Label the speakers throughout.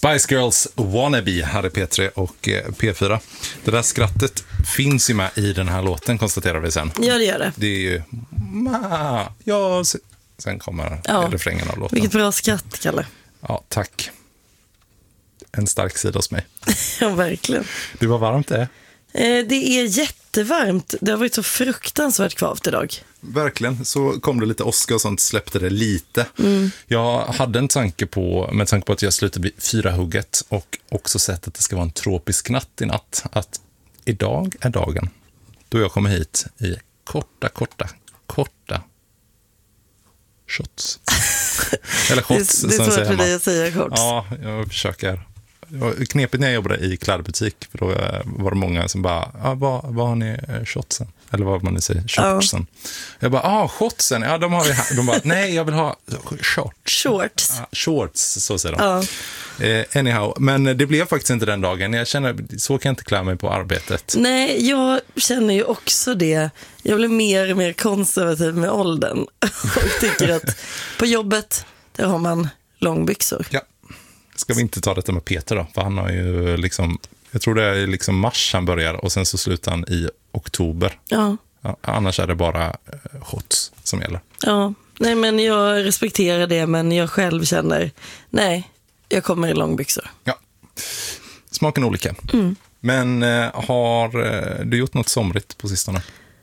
Speaker 1: Spice Girls Wannabe hade P3 och P4. Det där skrattet finns ju med i den här låten, konstaterar vi sen.
Speaker 2: Ja, det gör det.
Speaker 1: Det är ju... Ja, sen kommer refrängen av låten.
Speaker 2: Vilket bra skratt, Kalle.
Speaker 1: Ja, tack. En stark sida hos mig.
Speaker 2: Ja, verkligen.
Speaker 1: Det var varmt det.
Speaker 2: Det är jättevarmt. Det har varit så fruktansvärt kvavt idag.
Speaker 1: Verkligen, så kom det lite åska och sånt, släppte det lite. Jag hade en tanke på, med tanke på att jag slutade bli 4-hugget och också sett att det ska vara en tropisk natt i natt, att idag är dagen då jag kommer hit i korta shots. Eller shots.
Speaker 2: Det är svårt för dig att säga shots.
Speaker 1: Ja, jag försöker. Det var knepigt när jag jobbade i klädbutik, för då var det många som bara, vad har ni shotsen? Eller vad man nu säger, shortsen. Jag bara, shotsen, ja de har vi här. De bara, nej jag vill ha shorts. Shorts, så säger de. Anyhow, men det blev faktiskt inte den dagen. Jag känner, så kan jag inte klä mig på arbetet.
Speaker 2: Nej, jag känner ju också det. Jag blir mer och mer konservativ med åldern. Och tycker att på jobbet, där har man långbyxor.
Speaker 1: Ja. Ska vi inte ta detta med Peter då? För han har ju liksom, jag tror det är liksom mars han börjar och sen så slutar han i oktober. Ja, annars är det bara shots som gäller. Ja,
Speaker 2: nej men jag respekterar det, men jag själv känner, nej, jag kommer i långbyxor.
Speaker 1: Ja, smaken olika. Men har du gjort något somrigt på sistone?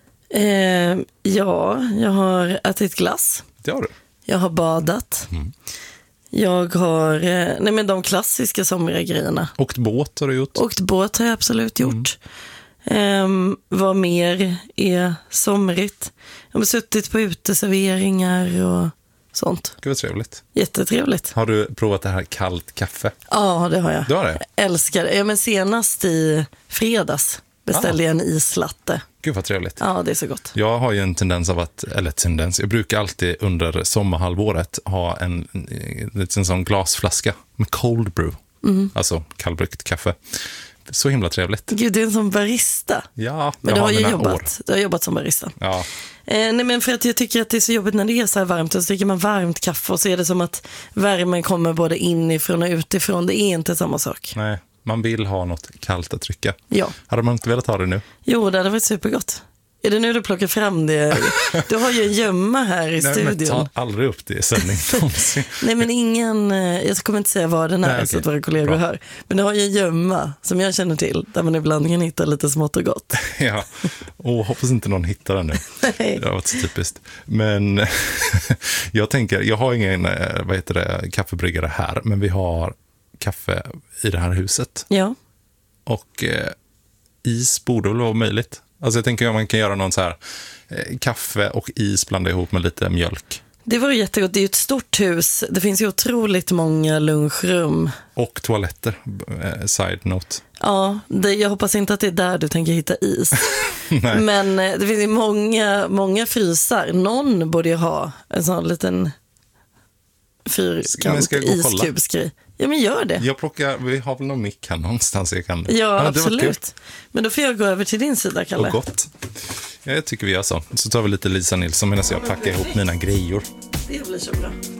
Speaker 2: Ja, jag har ätit glass.
Speaker 1: Det har du.
Speaker 2: Jag har badat. Jag har, de klassiska somriga grejerna.
Speaker 1: Åkt båt har du gjort?
Speaker 2: Åkt båt har jag absolut gjort. Vad mer är somrigt? Jag har suttit på uteserveringar och sånt.
Speaker 1: Gud vad trevligt.
Speaker 2: Jättetrevligt.
Speaker 1: Har du provat det här kallt kaffe?
Speaker 2: Ja, det har jag.
Speaker 1: Du har det?
Speaker 2: Jag älskar det. Ja, men senast i fredags beställde jag en islatte.
Speaker 1: Gud vad trevligt.
Speaker 2: Ja, det är så gott.
Speaker 1: Jag har ju en tendens av att, jag brukar alltid under sommarhalvåret ha en sån glasflaska med cold brew. Alltså kallbryggt kaffe. Så himla trevligt.
Speaker 2: Gud, du är en sån barista.
Speaker 1: Ja,
Speaker 2: men du har ju jobbat. Du har jobbat som barista.
Speaker 1: Ja.
Speaker 2: Nej, men för att jag tycker att det är så jobbigt när det är så här varmt, och så dricker man varmt kaffe och så är det som att värmen kommer både inifrån och utifrån. Det är inte samma sak.
Speaker 1: Nej. Man vill ha något kallt att trycka.
Speaker 2: Ja.
Speaker 1: Hade man inte velat ha det nu?
Speaker 2: Jo, det hade varit supergott. Är det nu du plockar fram det? Du har ju en gömma här i studion.
Speaker 1: Nej, men ta aldrig upp det i sändning.
Speaker 2: Nej, men jag kommer inte säga vad den är. Nej, så att våra kollegor hör. Men du har ju en gömma som jag känner till, där man ibland kan hitta lite smått och gott.
Speaker 1: Ja, hoppas inte någon hittar den nu.
Speaker 2: Nej.
Speaker 1: Det har varit så typiskt. Men jag tänker, jag har ingen kaffebryggare här, men vi har kaffe i det här huset.
Speaker 2: Ja.
Speaker 1: Och is borde väl vara möjligt. Alltså jag tänker att man kan göra någon så här kaffe och is blanda ihop med lite mjölk.
Speaker 2: Det var jättegott. Det är ju ett stort hus. Det finns ju otroligt många lunchrum.
Speaker 1: Och toaletter, side note.
Speaker 2: Ja, jag hoppas inte att det är där du tänker hitta is. Men det finns ju många frysar. Någon borde ju ha en sån liten fyrkant iskubsgrej. Ja, men gör det.
Speaker 1: Vi har väl någon mick här någonstans jag kan.
Speaker 2: Ja, absolut. Men då får jag gå över till din sida, Kalle.
Speaker 1: Och gott. Jag tycker vi gör så. Så tar vi lite Lisa Nilsson medan jag packar ihop mina grejor.
Speaker 2: Det blir så bra.